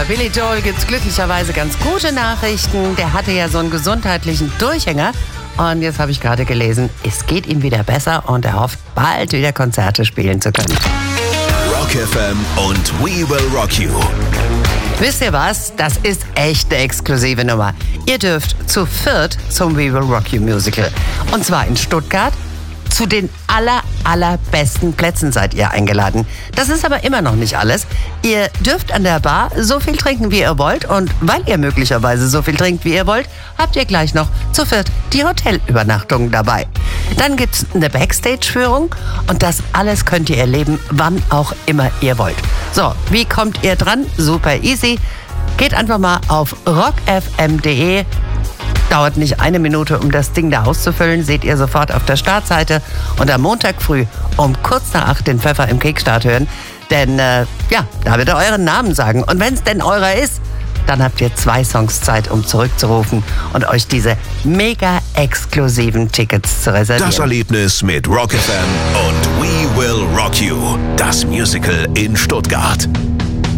Billy Joel gibt's glücklicherweise ganz gute Nachrichten. Der hatte ja so einen gesundheitlichen Durchhänger. Und jetzt habe ich gerade gelesen, es geht ihm wieder besser und er hofft, bald wieder Konzerte spielen zu können. Rock FM und We Will Rock You. Wisst ihr was? Das ist echt eine exklusive Nummer. Ihr dürft zu viert zum We Will Rock You Musical. Und zwar in Stuttgart. Zu den allerbesten Plätzen seid ihr eingeladen. Das ist aber immer noch nicht alles. Ihr dürft an der Bar so viel trinken, wie ihr wollt. Und weil ihr möglicherweise so viel trinkt, wie ihr wollt, habt ihr gleich noch zu viert die Hotelübernachtung dabei. Dann gibt's eine Backstage-Führung und das alles könnt ihr erleben, wann auch immer ihr wollt. So, wie kommt ihr dran? Super easy. Geht einfach mal auf rockfm.de. Dauert nicht eine Minute, um das Ding da auszufüllen, seht ihr sofort auf der Startseite. Und am Montag früh um kurz nach 8 den Pfeffer im Kickstart hören. Denn da wird er euren Namen sagen. Und wenn es denn eurer ist, dann habt ihr 2 Songs Zeit, um zurückzurufen und euch diese mega exklusiven Tickets zu reservieren. Das Erlebnis mit Rock FM und We Will Rock You. Das Musical in Stuttgart.